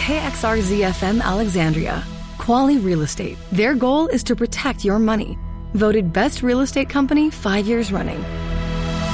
KXRZ-FM Alexandria. Quali Real Estate. Their goal is to protect your money. Voted Best Real Estate Company 5 years running.